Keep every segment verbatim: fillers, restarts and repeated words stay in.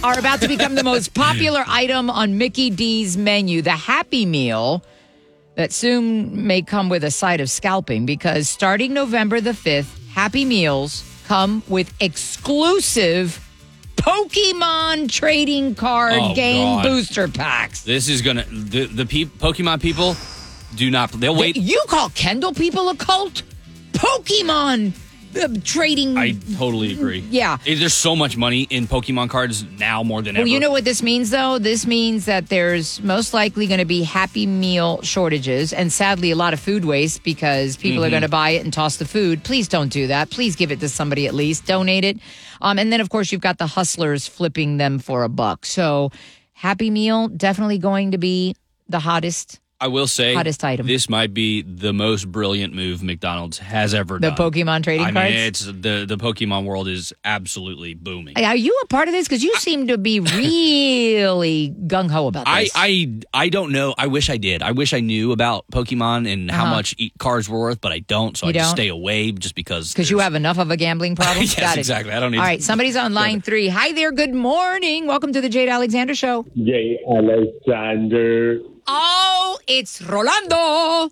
are about to become the most popular item on Mickey D's menu, the Happy Meal, that soon may come with a side of scalping, because starting November the fifth, Happy Meals come with exclusive Pokemon trading card oh, game God. booster packs. This is going to, the, the pe- Pokemon people do not, they'll wait. You call Kendall people a cult? Pokemon uh, trading. I totally agree. Yeah. There's so much money in Pokemon cards now more than well, ever. you know what this means, though? This means that there's most likely going to be Happy Meal shortages and, sadly, a lot of food waste, because people mm-hmm. are going to buy it and toss the food. Please don't do that. Please give it to somebody at least. Donate it. Um, and then, of course, you've got the hustlers flipping them for a buck. So Happy Meal definitely going to be the hottest I will say, hottest item. This might be the most brilliant move McDonald's has ever the done. The Pokemon trading I cards? mean, it's the, the Pokemon world is absolutely booming. Are you a part of this? Because you I, seem to be really gung-ho about this. I, I, I don't know. I wish I did. I wish I knew about Pokemon and how uh-huh. much e- cards were worth, but I don't, so you I just don't? stay away just because. Because you have enough of a gambling problem? Yes, Got it. exactly. I don't need All right, to- somebody's on line three. Hi there, good morning. Welcome to the Jade Alexander Show. Jade Alexander. Oh, it's Rolando.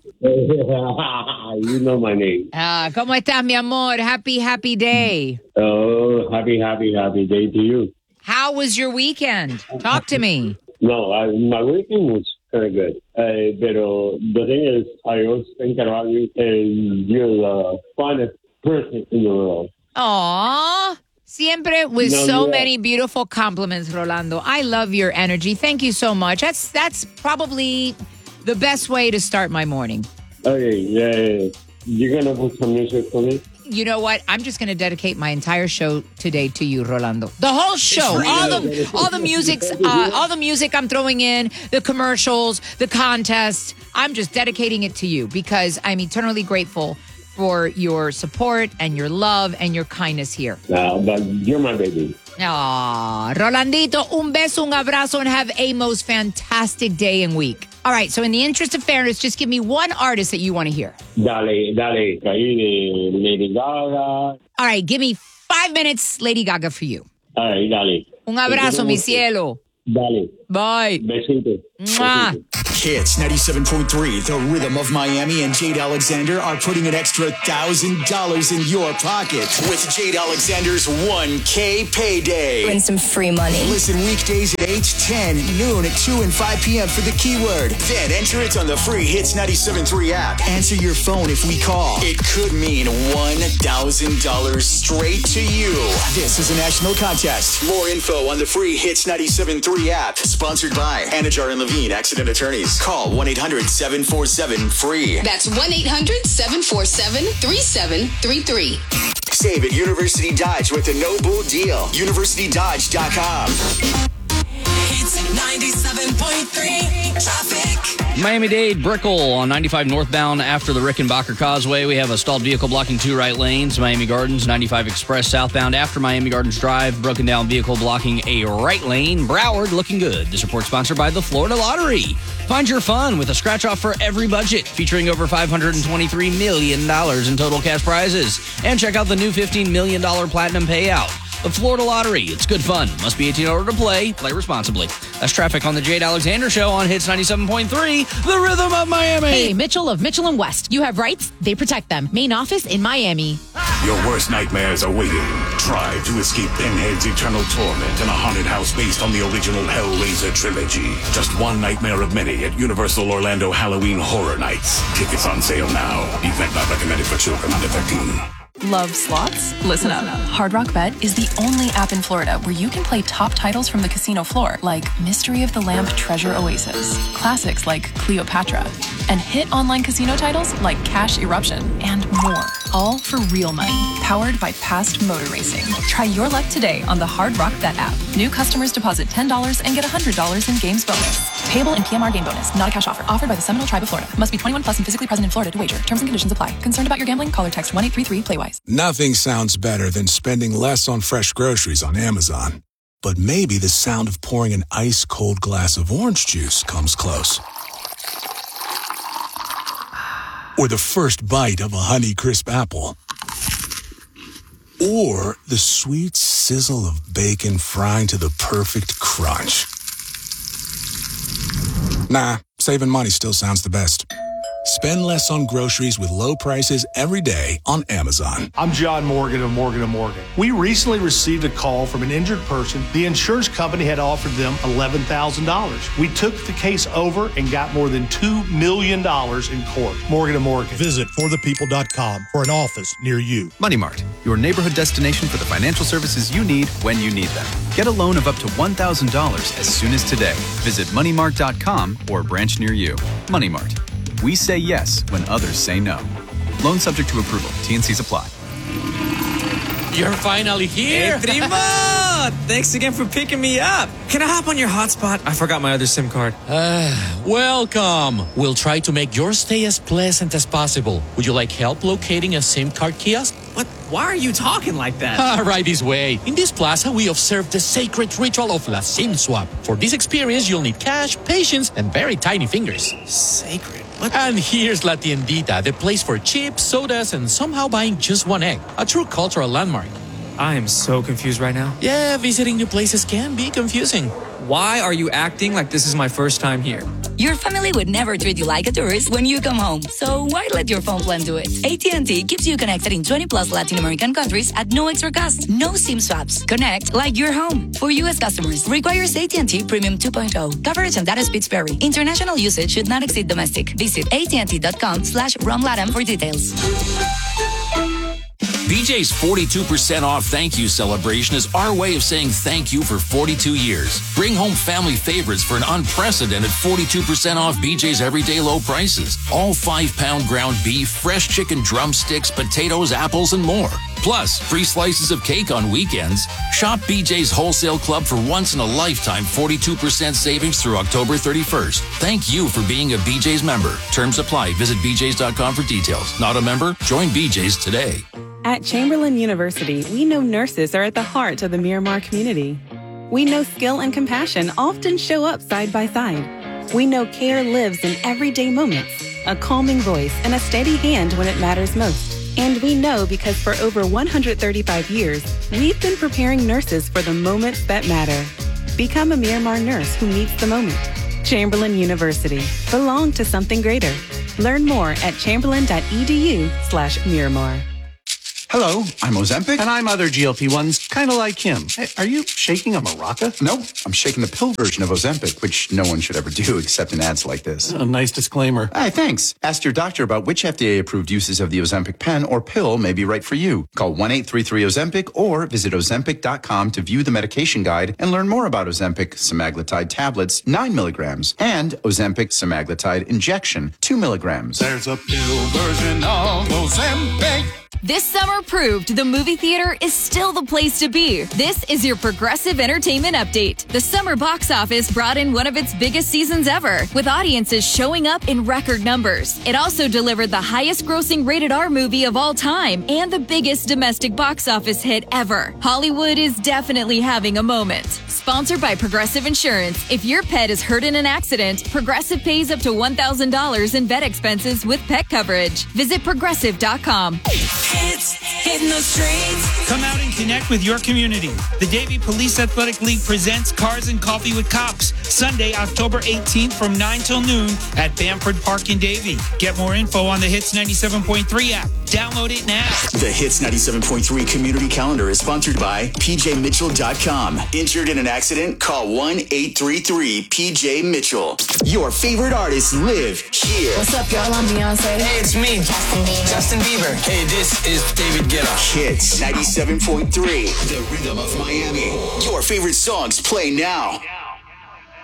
You know my name. Ah, ¿cómo estás, mi amor? Happy, happy day. Oh, happy, happy, happy day to you. How was your weekend? Talk to me. No, I, my weekend was kind of good. Uh, pero the thing is, I always think about you, and you're the finest person in the world. Aww. Siempre with no, so yeah. many beautiful compliments, Rolando. I love your energy. Thank you so much. That's that's probably the best way to start my morning. Okay, yeah, yeah. You're going to put some music for me? You know what? I'm just going to dedicate my entire show today to you, Rolando. The whole show, all the all the music's, uh, all the music I'm throwing in, the commercials, the contests. I'm just dedicating it to you because I'm eternally grateful for your support and your love and your kindness here. No, but you're my baby. Aw, Rolandito, un beso, un abrazo, and have a most fantastic day and week. All right, so in the interest of fairness, just give me one artist that you want to hear. Dale, dale, caí de Lady Gaga. All right, give me five minutes, Lady Gaga, for you. All right, dale. Un abrazo, mi cielo. Dale. Bye. Besito. Mwah. Besito. Hits ninety-seven point three, the rhythm of Miami, and Jade Alexander are putting an extra one thousand dollars in your pocket with Jade Alexander's one K payday. Win some free money. Listen weekdays at eight, ten, noon, at two, and five p.m. for the keyword. Then enter it on the free Hits ninety-seven point three app. Answer your phone if we call. It could mean one thousand dollars straight to you. This is a national contest. More info on the free Hits ninety-seven point three app. Sponsored by Anajar and Levine Accident Attorneys. Call one eight hundred seven four seven free. That's one eight hundred seven four seven three seven three three. Save at University Dodge with a no bull deal. university dodge dot com. It's ninety-seven point three traffic. Miami-Dade, Brickell on ninety-five northbound after the Rickenbacker Causeway. We have a stalled vehicle blocking two right lanes. Miami Gardens, ninety-five Express southbound after Miami Gardens Drive. Broken down vehicle blocking a right lane. Broward looking good. This report sponsored by the Florida Lottery. Find your fun with a scratch-off for every budget, featuring over five hundred twenty-three million dollars in total cash prizes. And check out the new fifteen million dollars Platinum Payout. The Florida Lottery. It's good fun. Must be eighteen in order to play. Play responsibly. That's traffic on the Jade Alexander Show on Hits ninety-seven point three, the rhythm of Miami. Hey, Mitchell of Mitchell and West. You have rights, they protect them. Main office in Miami. Your worst nightmares are waiting. Try to escape Pinhead's eternal torment in a haunted house based on the original Hellraiser trilogy. Just one nightmare of many at Universal Orlando Halloween Horror Nights. Tickets on sale now. Event not recommended for children under thirteen. Love slots? Listen up. Hard Rock Bet is the only app in Florida where you can play top titles from the casino floor, like Mystery of the Lamp Treasure Oasis, classics like Cleopatra, and hit online casino titles like Cash Eruption, and more. All for real money, powered by Past Motor Racing. Try your luck today on the Hard Rock Bet app. New customers deposit ten dollars and get one hundred dollars in games bonus. Payable in P M R game bonus, not a cash offer. Offered by the Seminole Tribe of Florida. Must be twenty-one plus and physically present in Florida to wager. Terms and conditions apply. Concerned about your gambling? Call or text one eight three three play wise. Nothing sounds better than spending less on fresh groceries on Amazon. But maybe the sound of pouring an ice-cold glass of orange juice comes close. Or the first bite of a Honeycrisp apple. Or the sweet, sizzle of bacon frying to the perfect crunch. Nah, saving money still sounds the best. Spend less on groceries with low prices every day on Amazon. I'm John Morgan of Morgan and Morgan. We recently received a call from an injured person. The insurance company had offered them eleven thousand dollars. We took the case over and got more than two million dollars in court. Morgan and Morgan. Visit for the people dot com for an office near you. Money Mart, your neighborhood destination for the financial services you need when you need them. Get a loan of up to one thousand dollars as soon as today. Visit money mart dot com or a branch near you. Money Mart. We say yes when others say no. Loan subject to approval. T N Cs apply. You're finally here. Hey, primo! Thanks again for picking me up. Can I hop on your hotspot? I forgot my other SIM card. Uh, welcome. We'll try to make your stay as pleasant as possible. Would you like help locating a SIM card kiosk? What? Why are you talking like that? Ah, right this way. In this plaza, we observe the sacred ritual of La SIM Swap. For this experience, you'll need cash, patience, and very tiny fingers. Sacred? What? And here's La Tiendita, the place for chips, sodas, and somehow buying just one egg. A true cultural landmark. I am so confused right now. Yeah, visiting new places can be confusing. Why are you acting like this is my first time here? Your family would never treat you like a tourist when you come home. So why let your phone plan do it? A T and T keeps you connected in twenty plus Latin American countries at no extra cost. No SIM swaps. Connect like you're home. For U S customers, requires A T and T Premium two point oh. Coverage and data speeds vary. International usage should not exceed domestic. Visit A T and T dot com slash roam latam for details. B J's forty-two percent off thank you celebration is our way of saying thank you for forty-two years. Bring home family favorites for an unprecedented forty-two percent off B J's everyday low prices. All five-pound ground beef, fresh chicken drumsticks, potatoes, apples, and more. Plus, free slices of cake on weekends. Shop B J's Wholesale Club for once-in-a-lifetime forty-two percent savings through October thirty-first. Thank you for being a B J's member. Terms apply. Visit B J's dot com for details. Not a member? Join B J's today. At Chamberlain University, we know nurses are at the heart of the Miramar community. We know skill and compassion often show up side by side. We know care lives in everyday moments, a calming voice and a steady hand when it matters most. And we know because for over one hundred thirty-five years, we've been preparing nurses for the moments that matter. Become a Miramar nurse who meets the moment. Chamberlain University. Belong to something greater. Learn more at chamberlain dot e d u slash Miramar. Hello, I'm Ozempic. And I'm other G L P ones, kind of like him. Hey, are you shaking a maraca? Nope, I'm shaking the pill version of Ozempic, which no one should ever do except in ads like this. A nice disclaimer. Hey, thanks. Ask your doctor about which F D A-approved uses of the Ozempic pen or pill may be right for you. Call one eight three three Ozempic or visit ozempic dot com to view the medication guide and learn more about Ozempic semaglutide tablets, nine milligrams, and Ozempic semaglutide injection, two milligrams. There's a pill version of Ozempic. This summer proved the movie theater is still the place to be. This is your Progressive Entertainment Update. The summer box office brought in one of its biggest seasons ever, with audiences showing up in record numbers. It also delivered the highest grossing rated R movie of all time and the biggest domestic box office hit ever. Hollywood is definitely having a moment. Sponsored by Progressive Insurance. If your pet is hurt in an accident, Progressive pays up to one thousand dollars in vet expenses with pet coverage. Visit progressive dot com. Hits hitting the streets. Come out and connect with your community. The Davie Police Athletic League presents Cars and Coffee with Cops, Sunday, October eighteenth from nine till noon at Bamford Park in Davie. Get more info on the Hits ninety-seven point three app. Download it now. The Hits ninety-seven point three community calendar is sponsored by P J Mitchell dot com. Injured in an accident? Call one eight three three P J Mitchell. Your favorite artists live here. What's up, y'all? I'm Beyonce. Hey, it's me, Justin Bieber. Justin Bieber. Hey, this is David Guetta. Hits ninety-seven point three, the rhythm of Miami. Your favorite songs play now.